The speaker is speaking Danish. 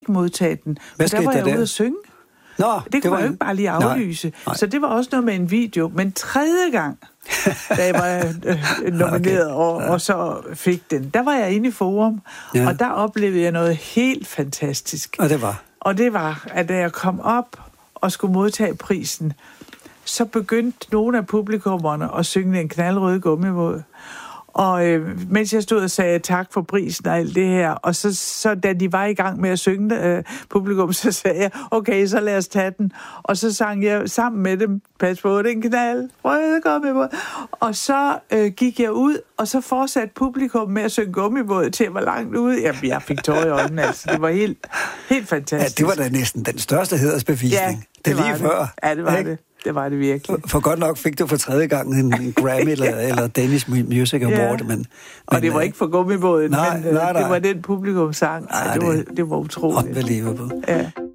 modtage den. Hvad der var jeg der? Ude at synge. Nå, det kunne man jo ikke bare lige aflyse. Nej. Så det var også noget med en video. Men tredje gang, da jeg var nomineret og så fik den, der var jeg inde i Forum, og der oplevede jeg noget helt fantastisk. Og det var, at da jeg kom op og skulle modtage prisen, så begyndte nogle af publikummerne at synge En knaldrød gummivåd. Og mens jeg stod og sagde tak for prisen og alt det her, og så da de var i gang med at synge publikum, så sagde jeg, okay, så lad os tage den. Og så sang jeg sammen med dem, pas på den knaldrød gummivåd. Og så gik jeg ud, og så fortsatte publikum med at synge gummivåd til jeg var langt ude. Jamen, jeg fik tårer i øjnene, altså. Det var helt fantastisk. Ja, det var da næsten den største hædersbevisning. Ja, det lige før. Ja, det var det. Det var det virkelig. For godt nok fik du for tredje gang en Grammy eller Danish Music Award. Men og det var ikke for gummibåden, men det var den publikum sang. Det var utroligt. Unbelievable. Ja.